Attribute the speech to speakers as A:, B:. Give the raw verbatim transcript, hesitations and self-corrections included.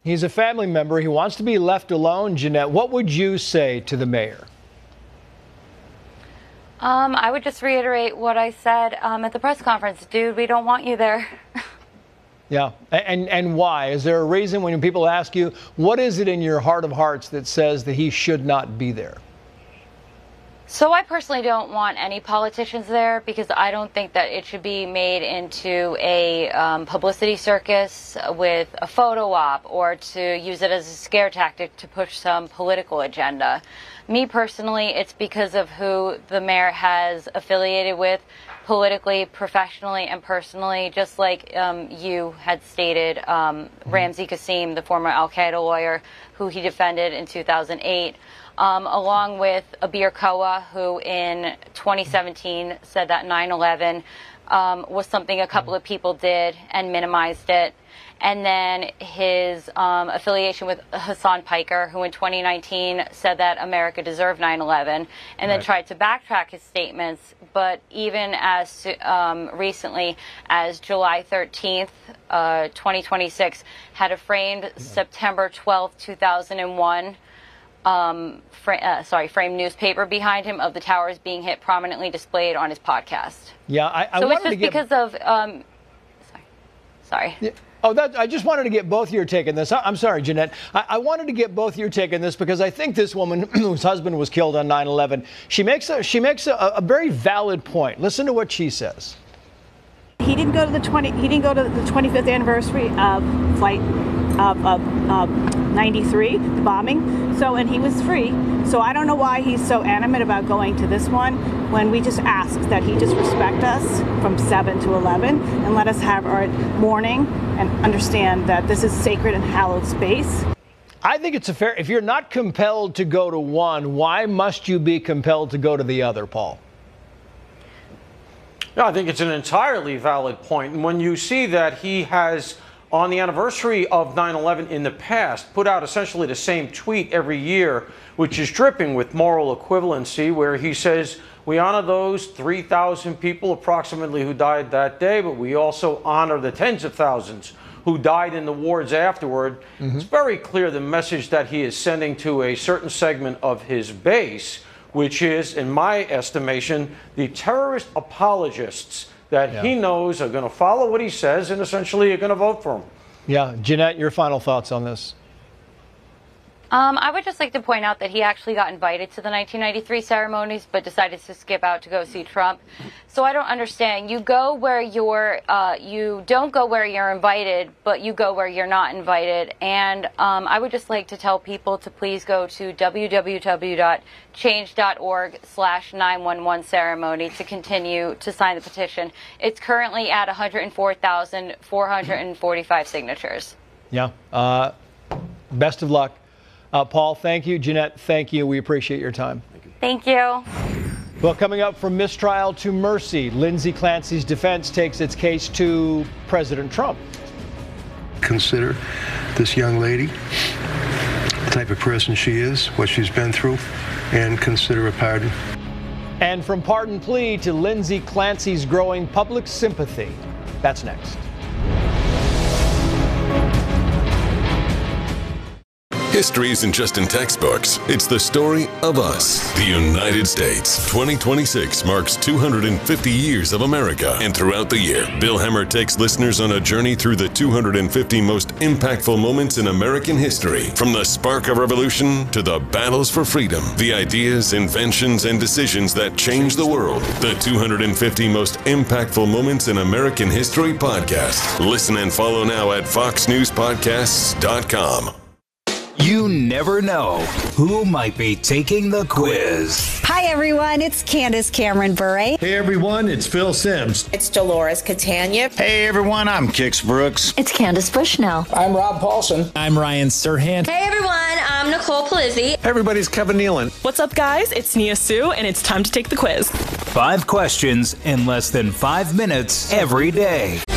A: He's a family member. He wants to be left alone. Jeanette, what would you say to the mayor?
B: Um, I would just reiterate what I said um, at the press conference. Dude, we don't want you there.
A: Yeah. And, and why? Is there a reason when people ask you, what is it in your heart of hearts that says that he should not be there?
B: So I personally don't want any politicians there because I don't think that it should be made into a um, publicity circus with a photo op or to use it as a scare tactic to push some political agenda. Me personally, it's because of who the mayor has affiliated with politically, professionally, and personally, just like um, you had stated, um, Ramzi Kassem, the former Al-Qaeda lawyer who he defended in two thousand eight. Um, along with Abir Koa, who in twenty seventeen said that nine eleven um, was something a couple of people did and minimized it. And then his um, affiliation with Hassan Piker, who in twenty nineteen said that America deserved nine eleven, and then right. tried to backtrack his statements. But even as um, recently as July thirteenth, uh, twenty twenty-six, had a framed yeah. September twelfth, two thousand one Um, fra uh, sorry, framed newspaper behind him of the towers being hit, prominently displayed on his podcast.
A: Yeah, I, I
B: so
A: wanted
B: it's just
A: to get...
B: because of. Um, sorry, sorry.
A: Yeah. Oh, that, I just wanted to get both your take on this. I, I'm sorry, Jeanette. I, I wanted to get both your take on this because I think this woman whose husband was killed on nine eleven, she makes a she makes a, a very valid point. Listen to what she says.
C: He didn't go to the twenty. He didn't go to the twenty-fifth anniversary of flight of, of, of ninety-three, the bombing. So, and he was free. So I don't know why he's so animate about going to this one when we just ask that he just respect us from seven to eleven and let us have our morning and understand that this is sacred and hallowed space.
A: I think it's a fair. If you're not compelled to go to one, why must you be compelled to go to the other, Paul?
D: Yeah, I think it's an entirely valid point. And when you see that he has, on the anniversary of nine eleven in the past, put out essentially the same tweet every year, which is dripping with moral equivalency, where he says, we honor those three thousand people approximately who died that day, but we also honor the tens of thousands who died in the wars afterward. Mm-hmm. It's very clear the message that he is sending to a certain segment of his base, which is, in my estimation, the terrorist apologists that yeah. he knows are going to follow what he says and essentially are going to vote for him.
A: Yeah. Jeanette, your final thoughts on this?
B: Um, I would just like to point out that he actually got invited to the nineteen ninety-three ceremonies, but decided to skip out to go see Trump. So I don't understand. You go where you're, uh, you don't go where you're invited, but you go where you're not invited. And um, I would just like to tell people to please go to w w w dot change dot org slash nine one one ceremony to continue to sign the petition. It's currently at one hundred four thousand four hundred forty-five signatures.
A: Yeah. Uh, best of luck. Uh, Paul, thank you. Jeanette, thank you. We appreciate your time.
B: Thank you.
A: Well, coming up, from mistrial to mercy, Lindsay Clancy's defense takes its case to President Trump.
E: Consider this young lady, the type of person she is, what she's been through, and consider a pardon.
A: And from pardon plea to Lindsay Clancy's growing public sympathy. That's next.
F: History isn't just in textbooks, it's the story of us. The United States. twenty twenty-six marks two hundred fifty years of America. And throughout the year, Bill Hemmer takes listeners on a journey through the two hundred fifty most impactful moments in American history. From the spark of revolution to the battles for freedom, the ideas, inventions, and decisions that changed the world. The two hundred fifty most impactful moments in American history podcast. Listen and follow now at fox news podcasts dot com.
G: You never know who might be taking the quiz.
H: Hi, everyone. It's Candace Cameron Bure.
I: Hey, everyone. It's Phil Simms.
J: It's Dolores Catania.
K: Hey, everyone. I'm Kix Brooks.
L: It's Candace Bushnell.
M: I'm Rob Paulson.
N: I'm Ryan Serhant.
O: Hey, everyone. I'm Nicole Palizzi.
P: Hey, everybody's Kevin Nealon.
Q: What's up, guys? It's Nia Sue, and it's time to take the quiz.
G: Five questions in less than five minutes every day.